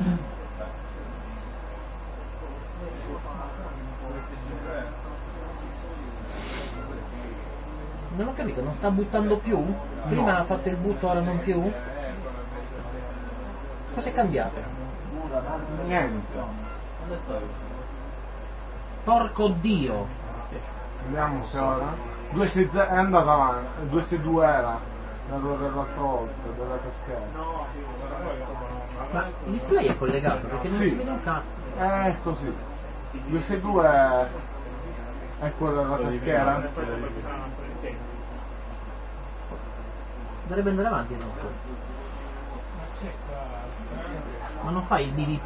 Non ho capito, non sta buttando più? Prima ha fatto il butto, ora non più? Cosa è cambiato? Niente. Porco Dio! Vediamo se ora. 260 è andata avanti, 262 era dell'altra volta, della tastiera. Ma il display è collegato perché non Sì. si vede un cazzo. È così. 262 è quella della tastiera? Dovrebbe andare avanti, no? Ma non fa il bip?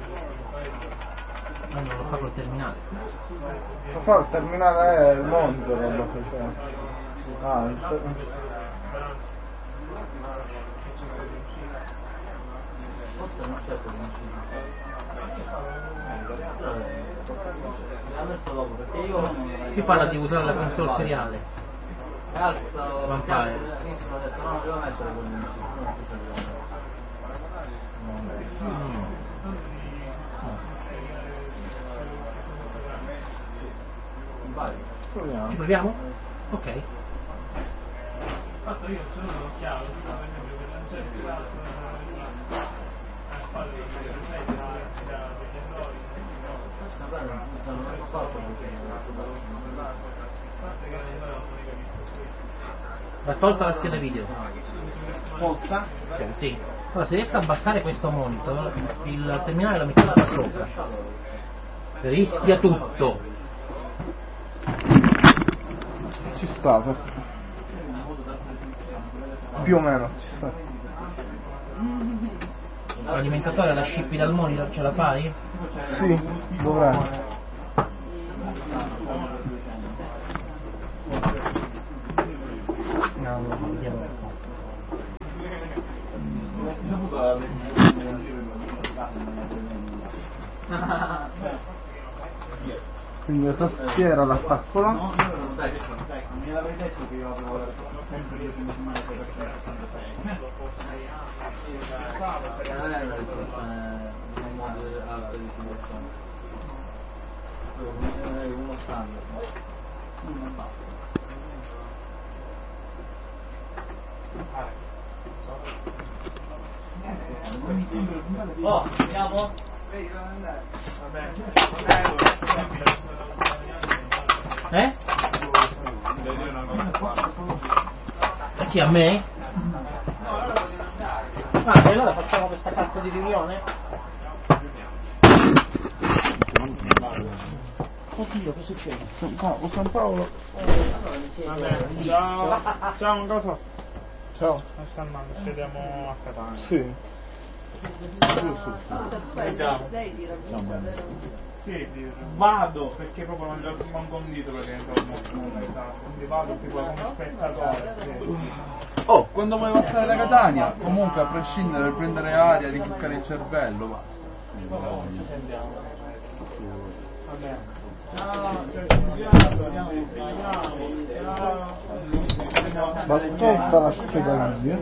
Ma non lo fa col terminale. Lo fa il terminale, è il monitor non lo faceva. Ah, forse non c'è adesso dopo perché io Qui parla di usare la console seriale. Vampire iniziano adesso, no, devo mettere quello in cima, non si sa proviamo. Ci proviamo? Ok. Fatto io sono un'occhiata, per esempio per lanciare il l'altro Va tolta la scheda video. Tolta? Cioè, sì. Allora, se riesco a abbassare questo monitor, il terminale lo mettiamo da sopra. Rischia tutto. Ci sta, più o meno ci sta. L'alimentatore la scippi dal monitor, ce la fai? Sì, dovrà. No, vediamo un po'. Quindi la tastiera l'attacco là. no, io lo specchio, mi l'avrei detto che io avevo sempre 10 settimane per non è una risoluzione in modo alta di simulazione, uno standard, oh, andiamo? Vedi dove andare? Chi, a me? Ah, e allora facciamo questa cazzo di riunione? Oddio, che succede? San Paolo. Vabbè, ciao, ciao, cosa? Ciao. Ci vediamo a Catania. Sì. Sì, vado perché proprio non ho un condito perché quindi vado tipo come spettatore. Sì. Oh, quando vuoi passare da Catania, comunque a prescindere dal prendere aria, rinfrescare il cervello, basta. Ci sentiamo. Va bene. Ciao, ciao. Ma tolta la scheda video.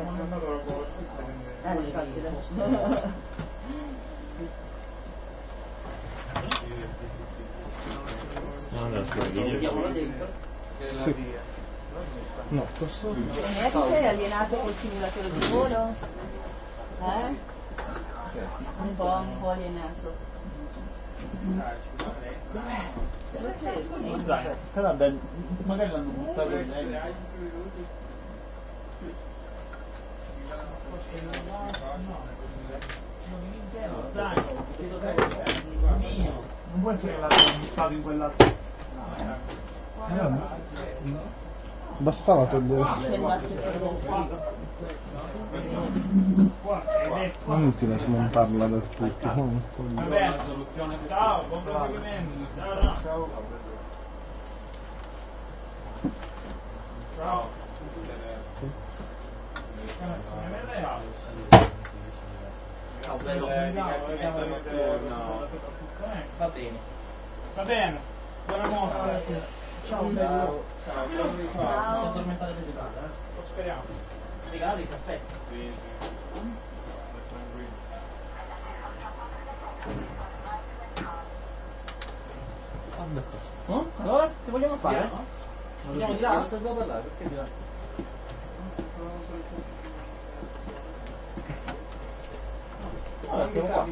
Sì. No, questo Non è che sei alienato col simulatore di volo? Un po' alienato. Vabbè, magari l'hanno buttato in non può essere che l'hanno buttato in quell'altro. bastava togliere. È inutile smontarla del tutto. Va bene, soluzione. Ciao, buon proseguimento. Ciao. Ciao. Va bene. Va bene. Buonanotte. Ciao bello. Ciao. Addormentate di casa, Speriamo. Regali, caffè. Sì. Allora, che vogliamo fare? Andiamo di là? Non so cosa parlare, perché di là? Allora, stiamo qua.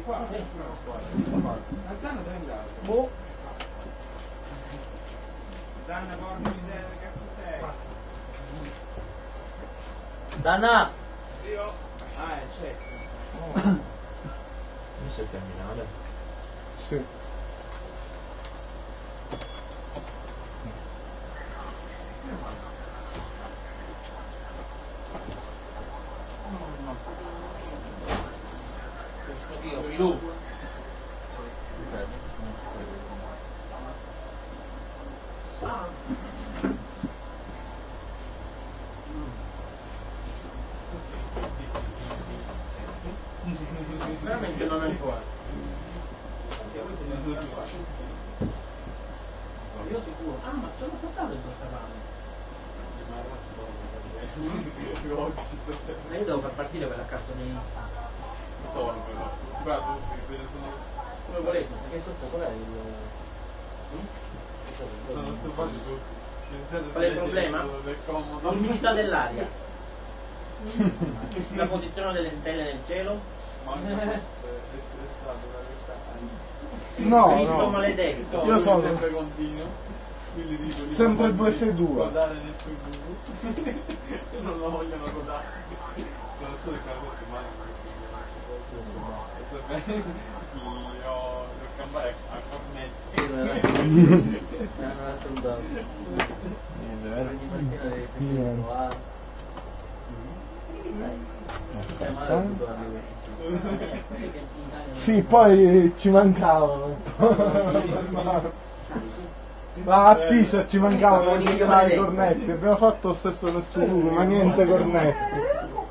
Alzano dove andare? Boh. Danna, porca miseria, che cazzo sei? Danna! Io? Ah, è cesso. Questo è il terminale. Sì. Lu. Veramente non è fuori. Io sicuro. Ah, ma sono portato in questa mano. Ma io devo far partire quella cazzo di... Sono però. Guarda, Come volete, perché questo qual è il... sono stufato tutti. Qual è il problema? L'umidità dell'aria. La posizione delle stelle nel cielo. No, Cristo no. maledetto. Io sono sempre continuo. Quindi dico, sempre non voglio 262. guardare nel tuo guru. Non lo vogliono godare. Sono solo che hanno detto male io devo cambiare a cosmetico. Sì, poi ci mancavano. La attesa ci mancavano i cornetti. Abbiamo fatto lo stesso nel suo guru, ma niente cornetti.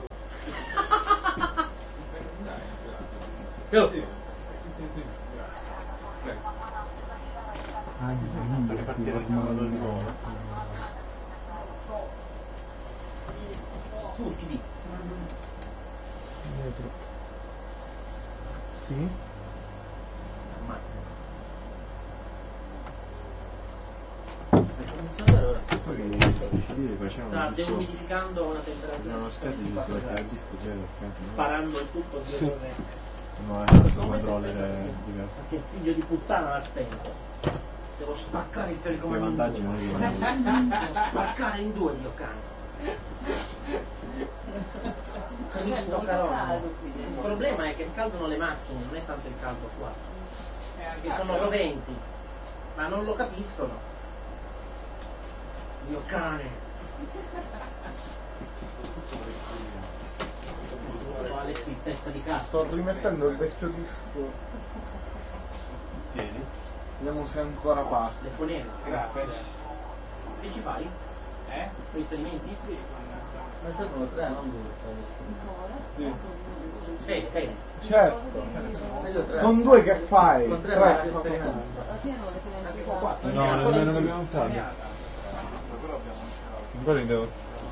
Tutti. Sì? Sta dehumidificando una temperatura. Sparando il tutto di errore. No, è questo controller diverso. Perché il figlio di puttana l'ha spento. Devo spaccare il telecomando in due. Devo spaccare in due il cane. Cristo carone. Il problema è che scaldano le macchine, non è tanto il caldo qua. Che sono roventi, ma non lo capiscono. Mio cane. Alessi, testa di cazzo. Sto rimettendo il vecchio disco. Tieni. Vediamo se ancora passa. Le ponere. Grazie. Che ci fai? Quei esperimenti? Sì. Ma sono tre, non due. Sì. Fede. Certo. Meglio tre. Con due che fai? Con tre Tre. fai esperimenti. Alla fine non le tenete qua. No, non abbiamo usato. Ancora devo...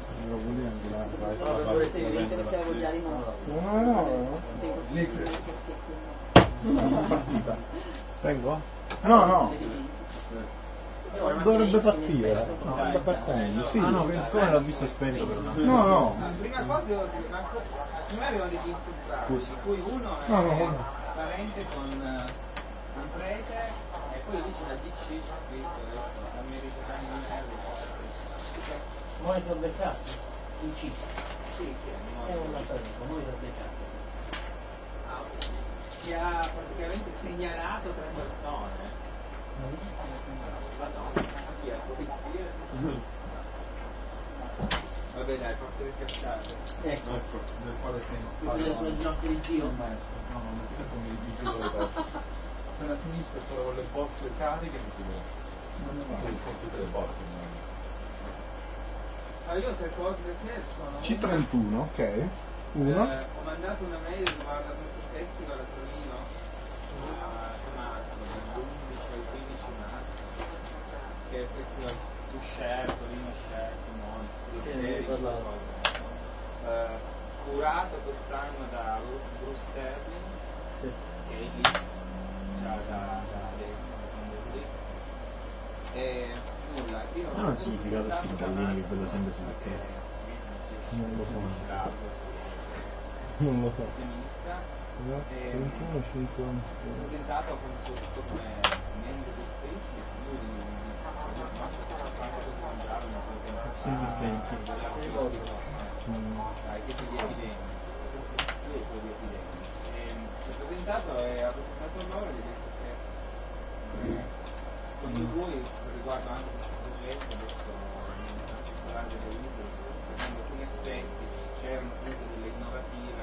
Tengo? No. Dovrebbe partire. No, sta partendo, sì. Ah no, come l'ho visto spento però. No. Prima cosa, secondo me avevano degli infiltrati, di cui uno è No. parente con prete e poi lì c'è la DC, c'è scritto americani Monitor del cazzo. In C. sì, che È una cosa, monitor del cazzo. che ha praticamente segnalato tre persone. Madonna, chi è la polizia? Vabbè dai, forse schiacciate. Ecco. Del quale Quelle sulle ginocchia di zio. No, non è come il video delle cose. Appena finisco solo con le borse cariche mi chiudo. Con tutte le borse. Allora io tre cose da te sono C31, ok. Uno. ho mandato una mail riguardo a questo festival a Torino a marzo, dall'11 al 15 marzo, che è il festival Usher, Torino Usher, curato quest'anno da Bruce Sterling, che è lì, da adesso, da quando è lì. E nulla, io non ha significato questi giardini che vedo sempre sul tetto. Non lo so. Non lo so. Ho presentato soprattutto come membro di Space, lui di ho presentato e ha presentato loro e gli ho detto che con lui riguardo anche questo progetto adesso parlando del libro secondo alcuni aspetti c'erano comunque delle innovative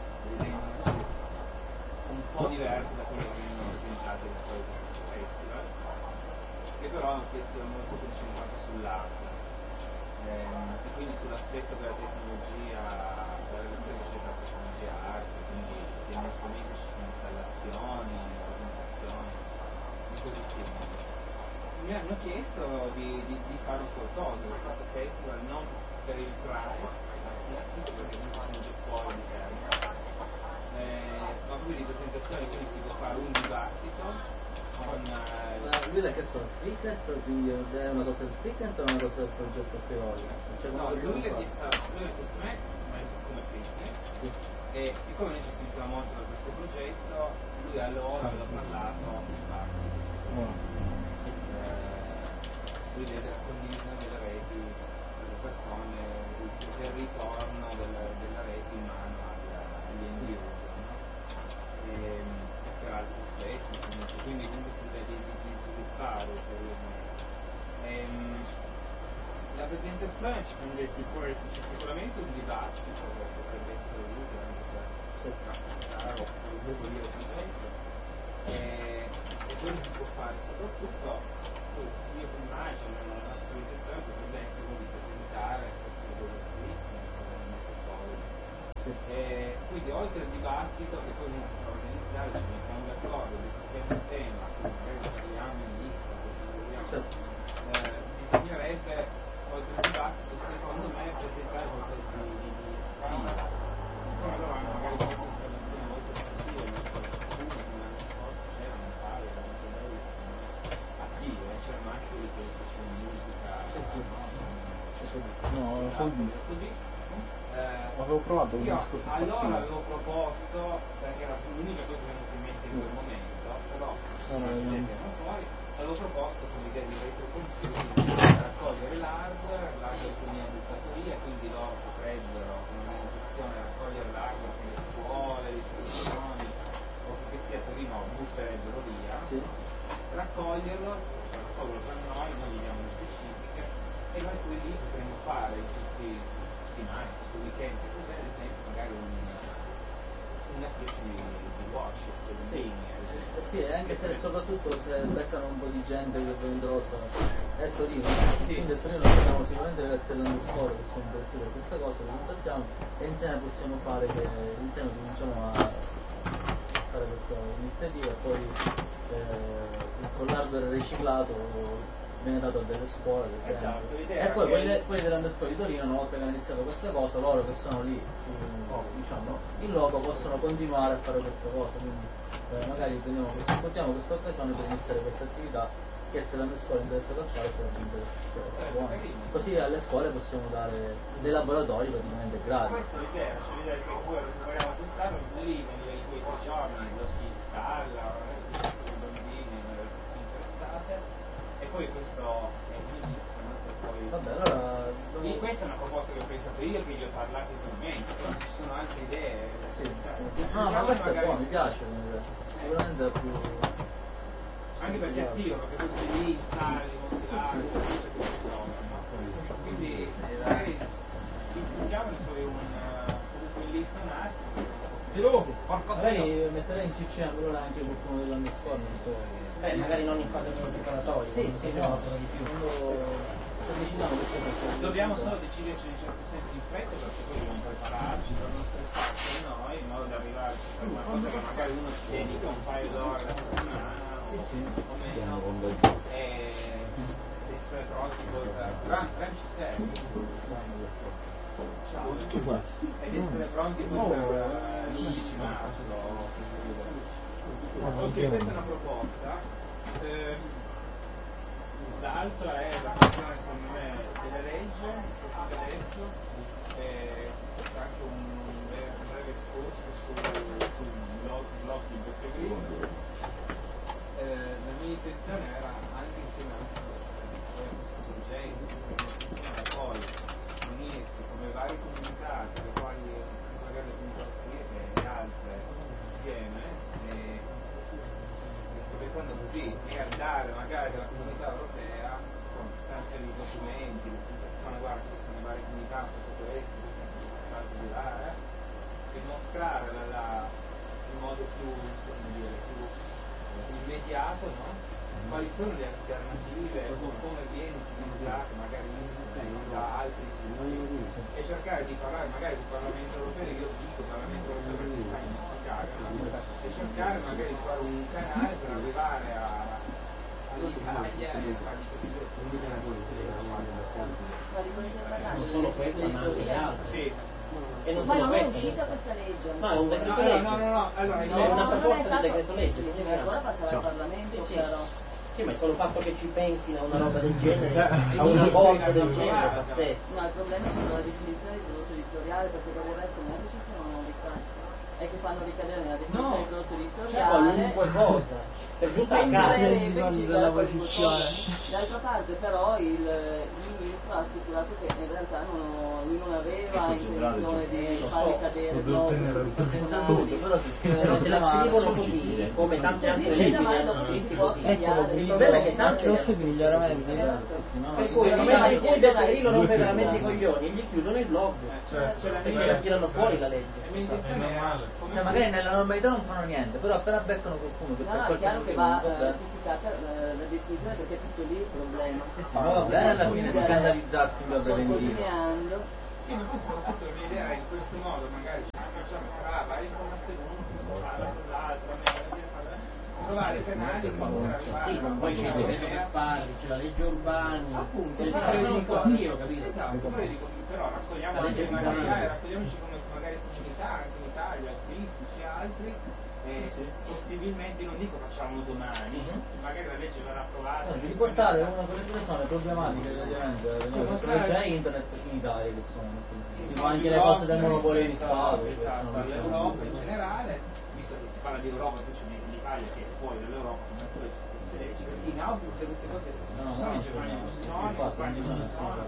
un po' diverse da quelle che venivano presentate di solito a questo festival che però è un festival molto concentrato sull'arte e quindi sull'aspetto della tecnologia, della relazione che c'è tra tecnologia e arte, quindi dei mostramenti ci sono installazioni, presentazioni, di così simili. Mi hanno chiesto di fare un qualcosa, ho fatto festival non per il prize, perché non sono già fuori di termine, ma proprio di presentazioni, quindi si può fare un dibattito con lui l'ha chiesto al Cricket, quindi è una cosa del Cricket o una cosa del progetto Fiori? Cioè, no, lui l'ha chiesto a me come Cricket e siccome noi ci sentiamo molto da questo progetto lui a loro aveva parlato lui della condivisione delle reti per le persone, del ritorno della rete in mano agli end user, no? E per altri aspetti quindi comunque si deve di sviluppare la presentazione ci siamo detti poi c'è sicuramente un dibattito che potrebbe essere utile anche per raccontare o svilire il progetto e quello si può fare soprattutto io immagino la nostra intenzione potrebbe essere di presentare questo e quindi oltre al dibattito che poi non si può organizzare ci mettiamo d'accordo discutiamo il tema magari parliamo in lista bisognerebbe oltre al dibattito secondo me presentare qualcosa di attivo siccome loro hanno magari qualche installazione molto passiva come l'anno scorso c'era un paio attive c'erano anche quelli che facevano musica no, così avevo provato un disco su allora avevo proposto perché era l'unica cosa che mi è venuta in mente in quel momento però fuori avevo proposto con l'idea di retrocomputing raccogliere l'hardware venia buttatoria quindi loro potrebbero con un'organizzazione raccogliere l'hardware per le scuole, le istituzioni o che sia Torino butterebbero via raccoglierlo per noi gli diamo le specifiche e noi poi lì potremmo fare in questi settimane, questo weekend, cos'è ad esempio magari una specie di workshop, sì, anche se soprattutto se beccano un po' di gente che poi introdotta è Torino, quindi a Torino abbiamo sicuramente ragazzi delle scuole che sono interessati a questa cosa, le contattiamo e insieme possiamo fare che insieme cominciamo a fare questa iniziativa e poi con l'hardware riciclato viene dato a delle scuole e poi quelle delle scuole di Torino una volta che hanno iniziato questa cosa loro che sono lì diciamo in loco possono continuare a fare questa cosa quindi magari sfruttiamo questa occasione per iniziare questa attività che se le scuole interessate a fare sarebbe buono così alle scuole possiamo dare dei laboratori praticamente gratis questa è l'idea che poi recuperiamo quest'anno lì in quei 3 giorni lo si installa i bambini le persone interessate e poi questo è l'inizio poi vabbè allora questa è una proposta che ho pensato io che gli ho parlato ultimamente però ci sono altre idee no ma questo è buono mi piace sicuramente è più anche perché è attivo perché tu sei lì installi quindi magari discutiamone poi comunque in lista un attimo magari metterei in CC anche qualcuno dell'anno scorso magari non in fase preparatoria sì no di più decidiamo dobbiamo solo deciderci in un certo senso in fretta perché poi dobbiamo prepararci per non stressarci noi in modo da arrivare a una cosa che magari uno ci dedica un paio d'ore alla settimana o meno e essere pronti poi per Franci sei ed essere pronti poi per l'11 marzo Ok, questa è una proposta. L'altra è la questione secondo me delle leggi, che adesso c'è anche un breve esposto sul blog di Beppe Grillo. La mia intenzione era anche insieme a questo urgente, poi unirsi come varie comunità, tra le quali magari le comunità austriache e altre insieme, sto pensando così, e dare magari alla comunità europea con tanti documenti, le presentazioni, guarda, queste sono le varie comunità, sotto questo, stato di là, e mostrare in modo più, come dire, più immediato, no? Quali sono le alternative o come viene utilizzato magari da altri istituti e cercare di parlare magari del Parlamento europeo, io dico Parlamento europeo perché l'Italia non si caga, e cercare magari di fare un canale per arrivare all'Italia e fargli capire non solo questa ma anche le altre. Sì. E non Ma solo non è questa. uscita questa legge No, è un decreto legge. No, allora è una proposta di decreto legge. Ancora passerà al Parlamento, Sì. però. Sì, ma è solo il fatto che ci pensino a una roba del genere, a una volta del genere, pazzesco. No, il problema sono le definizioni di prodotto editoriale, perché per il resto non è che ci siano novità, è che fanno ricadere nella definizione di prodotto C'è editoriale. qualunque cosa, per giusta a caso. D'altra parte però il ministro ha assicurato che in realtà lui non aveva intenzione di far ricadere senza dubbio, però si Però se la scrivono così, come tante altre leggi ne hanno scritti così, il problema è che tante per cui nel momento in cui Beppe Grillo rompe veramente i coglioni, gli chiudono il blog, perché la tirano fuori la legge. Cioè, magari nella normalità non fanno niente, però appena beccano qualcuno che per No, è qualche chiaro che motivo va non va bene, rettificata la definizione, perché è tutto lì il problema. ma va bene alla fine scandalizzarsi in preventivo. Sottolineando. Sì, ma questo soprattutto la mia idea è in questo modo, magari ci facciamo tra varie informazioni, uno più parla con l'altro, trovare canali per poter arrivare. Sì, ma poi c'è il decreto Gasparri, c'è la legge Urbani, Appunto, c'è il però decreto dico, Fortino, capito? Esatto, poi dico, però raccogliamo La legge anche Pisani. magari, raccogliamoci come magari comunità, anche in Italia, artistici e altri, possibilmente, non dico facciamolo domani, magari la legge verrà approvata. Di riportare una delle quelle sono le problematiche delle tecnologie internet in Italia che sono anche le cose del monopolio di Stato, esatto, all'Europa in generale, visto che si parla di Europa, poi c'è l'Italia che è fuori dall'Europa, come al solito queste leggi, perché in Austria se queste cose non sono, in Germania non sono, in Spagna non sono.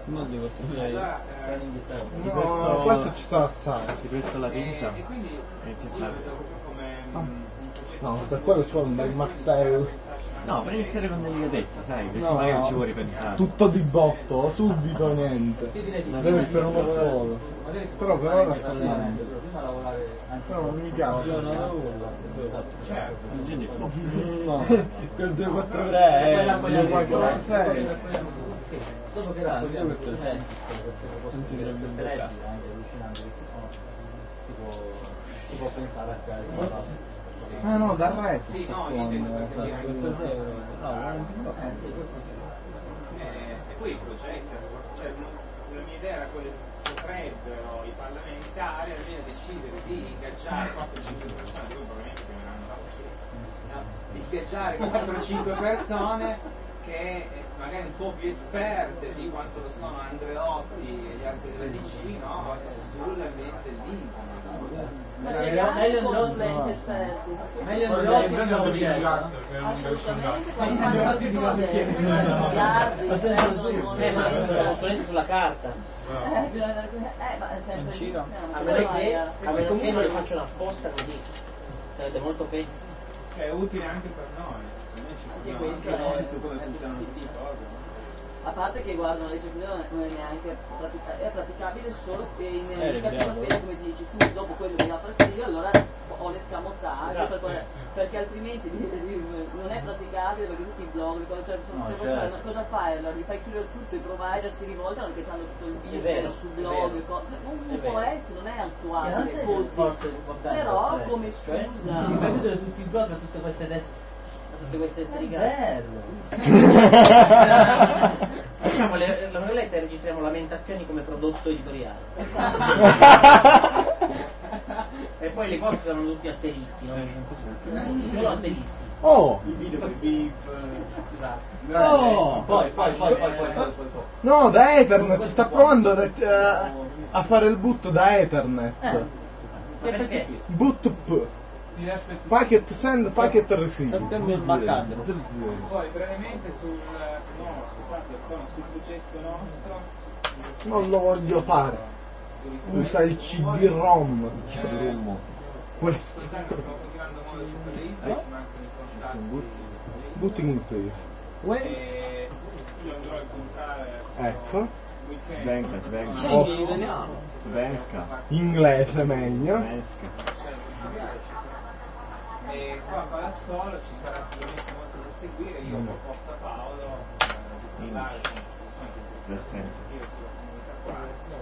No, questo ci sta assai. Ti presto la pinza E quindi io lo vedo proprio come No, per quello ci vuole un bel Matteo. No, per iniziare con delicatezza, sai, perché No, magari ci vuoi ripensare. tutto di botto, subito niente. Deve essere uno solo. Però per ora sta andando. prima lavorare anche Però non mi piace. certo. No, quel 243 quella è 246. dopo che era queste proposte queste leggi anche allucinanti che ci sono, si può pensare a creare Ah no, dal re. Sì, no, io intendo per capire anche questo. E poi i progetti, cioè, la mia idea era quella che potrebbero i parlamentari almeno decidere di ingaggiare 4-5 persone, dove probabilmente chiameranno di ingaggiare 4-5 persone che magari un po' più esperte di quanto lo sono Andreotti e gli altri della DC, no? Sull'ambiente dell'internet. Ma c'è anche consulenti esperti. meglio Assolutamente, quando fanno altre cose, miliardi, Ma sono consulenti sulla carta, ma è sempre lì. a meno che non le facciano apposta così, sarebbe molto peggio. È utile anche per noi. Anche questo è su come funzionano tutte le cose. A parte che guarda, una legge non è neanche è praticabile solo in cattiva fede, come dici tu, dopo quello mi dà fastidio, allora ho l'escamotage, perché altrimenti non è praticabile, perché tutti i blog, cosa fai? Allora gli fai chiudere tutto, i provider si rivoltano perché hanno tutto il business su blog, non può essere, non è attuale così, però come scusa. ripetere tutti i blog a tutte queste righe. Facciamo la noveletta e registriamo lamentazioni come prodotto editoriale. E poi le cose sono tutti asterischi, no? Solo asterischi. Oh! Il video con i beep, scusate. Oh! Poi. No, da Ethernet, sta provando a fare il boot da Ethernet. Perché? Boot P. Packet send, packet receive. Sappiamo il MAC Poi brevemente sul progetto nostro. Non lo voglio fare. Usa il CD-ROM. Questo. Stiamo continuando molto su quelle isole, ci mancano i contatti. Booting please. E io andrò a incontrare Ecco. Svenka. Svenska. Inglese meglio. e qua a Palazzolo ci sarà sicuramente molto da seguire. Io ho proposto a Paolo di parlare con le persone che scrive sulla comunità qua,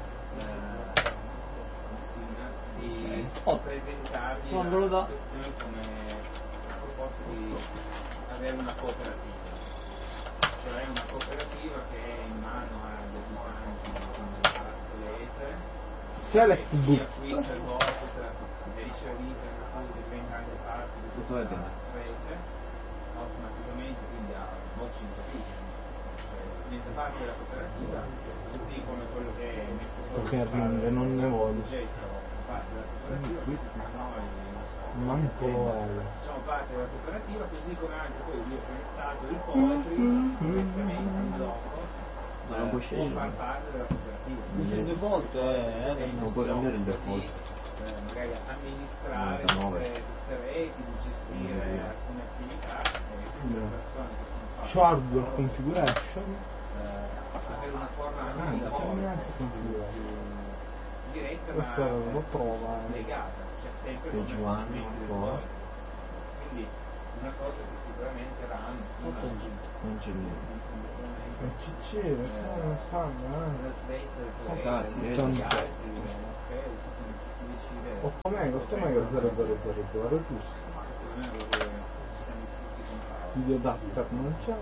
di presentarvi la situazione come proposta di avere una cooperativa, cioè una cooperativa che è in mano agli abitanti di Palazzo Letere, Select chi boot. acquista il voucher e ricevite diventa anche parte di questa rete automaticamente, quindi a voce in capitolo, diventa parte della cooperativa, così come quello che è messo Ok, rinde, non ne voglio. parte della cooperativa, Manco lo voglio. facciamo parte della cooperativa, così come anche poi io ho pensato il poetry direttamente in blocco Ma non puoi può scegliere. far parte della cooperativa. Il default Non puoi cambiare il default. Magari amministrare 99. queste reti, di gestire alcune attività e quindi le persone che sono fatte Hardware configuration. avere una forma Ah, di terminale configuration. diretta Questo ma lo trova. legata, cioè sempre Page con one, strumenti del four. poetry. Quindi una cosa che sicuramente RAM Non c'è niente. Il CC, non fanno, una space del Ah, sì, poeta, sono gli già. altri, ok, si decide 8 mega 0000, giusto. secondo me è quello che siamo discussi con Paolo. Video adapter non c'è.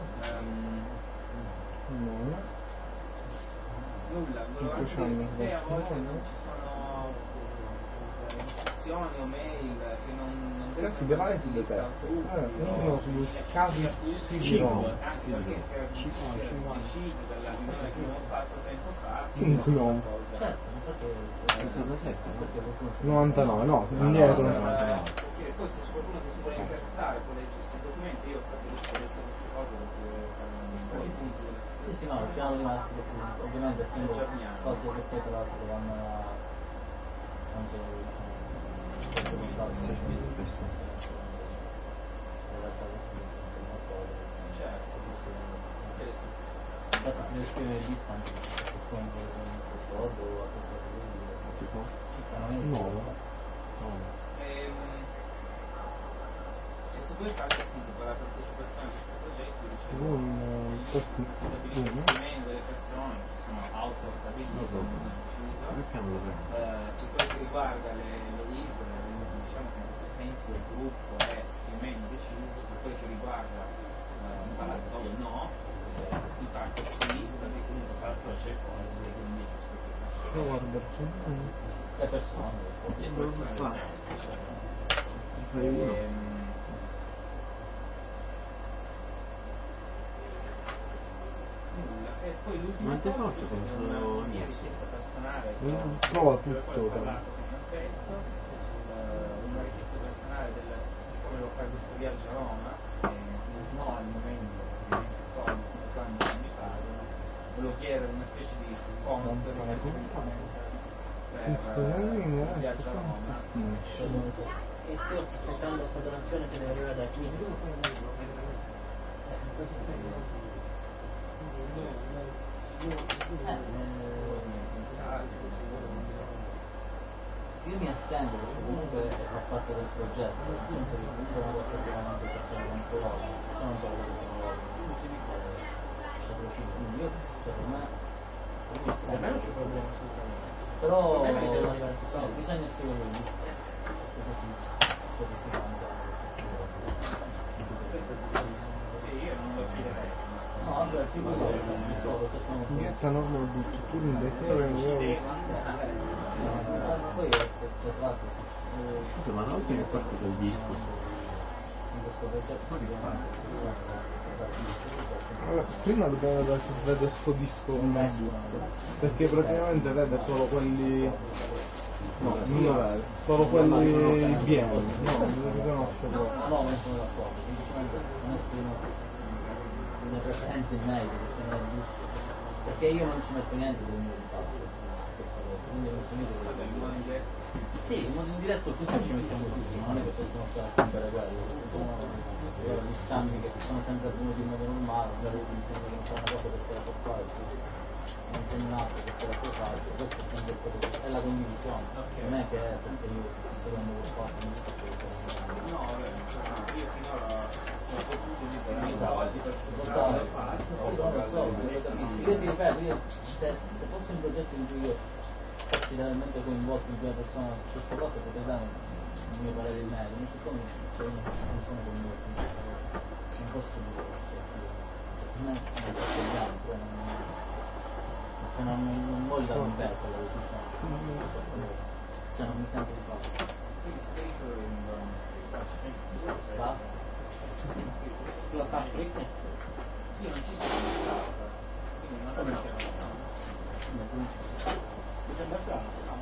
No. Nulla, volevo anche dire che se a volte non ci sono instruzioni o mail che non Scassi device detect. Uno sugli scasi CD-ROM. anche perché si è deciso dalla riunione che abbiamo fatto tempo fa No. Certo, infatti 99, no, indietro. perché poi se c'è qualcuno che si vuole interessare può leggere questi documenti. Io ho detto queste cose perché sì, no, il piano di massa, ovviamente essendo cose che poi tra l'altro vanno anche infatti si deve scrivere in lista anche per come questo ordo o altre cose e se voi fate appunto per la partecipazione a questo progetto meno delle persone che sono autostabilite per quello che riguarda le isole, diciamo che in questo senso il gruppo è più o meno deciso. Per quello che riguarda Palazzolo no, in parte sì, perché comunque Palazzolo c'è fuori, quindi Guarda, le persone e poi l'ultima cosa è una mia richiesta personale prova per la quale ho tutto. parlato prima spesso, una richiesta personale volevo fare questo viaggio a Roma no al momento ovviamente soldi fino a quando non mi pagano, volevo chiedere una specie di sponsor per il viaggio a Roma E sto aspettando questa donazione che deve arrivare da qui. io mi astendo perché comunque fa parte del progetto, nel senso che comunque è una cosa che veramente facciamo con loro, sono solo quello che quindi io, cioè per me non c'è problema assolutamente. però no, bisogna scrivere in lista cosa si mangia io non lo fiderei. No, vabbè, figurati, Niente norma addirittura in deterioro. poi è tratto, Scusa, ma una volta che è partito il disco, in questo progetto Allora, prima dobbiamo vedere sto disco perché praticamente vede solo quelli. No, non lo vede, solo quelli pieni, no, non li riconosce proprio. no, non sono d'accordo, semplicemente non esprimo le preferenze in merito, perché non è giusto, perché io non ci metto niente del mio impatto, quindi non si mette Vabbè, in modo indiretto. sì, in modo indiretto tutti ci mettiamo tutti, ma non è che possiamo stare a cambiare quello, sono gli scambi che sono sempre avvenuti in modo normale, magari mi sembra che non fa una cosa perché la so fare, non c'è un altro perché la puoi fare, questo è sempre è la condivisione, non è che è perché io secondo lo spazio non faccio che No, vabbè, io finora ho potuto dire esatto, io ti ripeto, se fosse un progetto in cui io fossi realmente coinvolto in prima persona su queste cose potrei dare il mio parere in merito, ma siccome non sono coinvolto in queste cose non posso dire per me è un po' non voglio dare un peso alla decisione, cioè non mi sento di farlo. Va? La fabbrica? Io non ci sono stato, quindi non Come no? Mi sembra strano. No,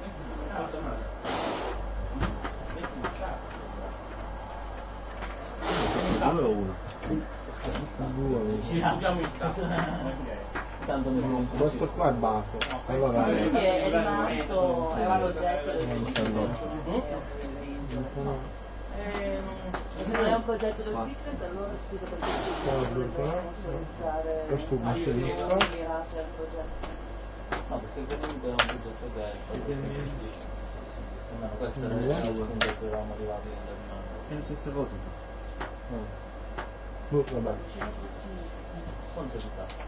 due o uno? Ci abbiamo il caso. Tanto mi Questo qua è basso. Allora Perché è rimasto, è un progetto se non è un progetto del fitness, allora scusa perché sponsorizzare questo dice di qua. mirarsi al progetto. no, perché comunque è un progetto che almeno questo era il punto che eravamo arrivati a determinare. È la stessa cosa. Vabbè. Sponsorizzato.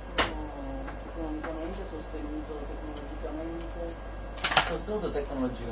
Economicamente, sostenuto tecnologicamente. Sostenuto tecnologicamente.